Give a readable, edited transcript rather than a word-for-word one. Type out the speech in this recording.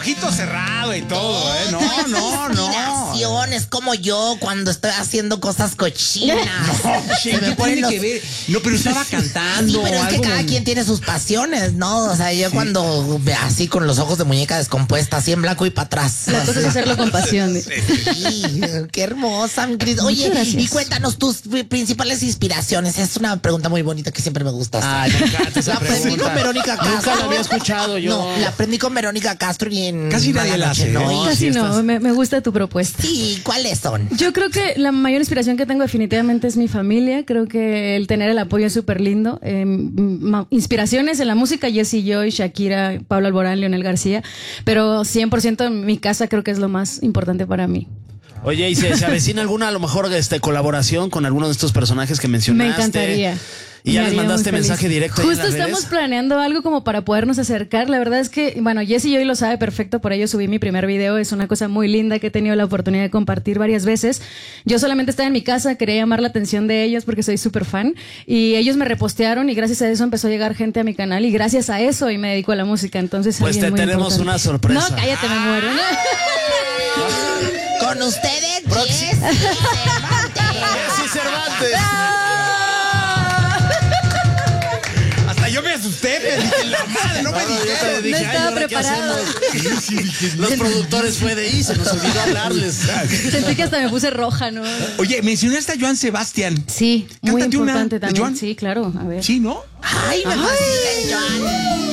ojito cerrado y todo, ¿eh? No. Es como yo cuando estoy haciendo cosas cochinas. No, Se me ponen tiene que ver. No, pero estaba cantando. Sí, pero es que cada quien tiene sus pasiones, ¿no? O sea, yo cuando así con los ojos de muñeca descompuesta, así en blanco y para atrás. La cosa es hacerlo con pasión. Sí, qué hermosa, mi querida. Oye, y cuéntanos tus principales inspiraciones. Es una pregunta muy bonita que siempre me gusta hacer. Ay, me encanta esa La aprendí pregunta. con Verónica Castro. Nunca la había escuchado yo. No, la aprendí con Verónica Castro y en Casi nadie Mala la Noche, hace, ¿no? ¿no? Y- Casi no, me gusta tu propuesta. Sí, ¿cuáles son? Yo creo que la mayor inspiración que tengo definitivamente es mi familia. Creo que el tener el apoyo es súper lindo. Inspiraciones en la música, Jessie Joy, Shakira, Pablo Alborán, Leonel García. Pero 100% en mi casa creo que es lo más importante para mí. Oye, ¿y se avecina alguna, a lo mejor, colaboración con alguno de estos personajes que mencionaste? Me encantaría. ¿Y ya Me les haría mandaste muy feliz. mensaje directo ahí en Justo las estamos redes? planeando algo como para podernos acercar. La verdad es que, bueno, Jessie Joy lo sabe perfecto, por ello subí mi primer video. Es una cosa muy linda que he tenido la oportunidad de compartir varias veces. Yo solamente estaba en mi casa, quería llamar la atención de ellos porque soy súper fan. Y ellos me repostearon y gracias a eso empezó a llegar gente a mi canal. Y gracias a eso y me dedico a la música. Entonces, Pues alguien te muy tenemos importante. una sorpresa. No, cállate, me muero. Con ustedes, Próximo. Jessy Cervantes. Jessy Cervantes. Hasta yo me asusté, me dije, la madre, no me Yo dijeron. te dije, No ay, estaba ¿ahora qué preparada. hacemos? Los productores fue de ahí, se nos olvidó hablarles. Sentí que hasta me puse roja, ¿no? Oye, mencionaste a Joan Sebastián. Sí, muy Cántate una importante de también. Joan. Sí, claro, a ver. Sí, ¿no? Ay, me fascina, Joan.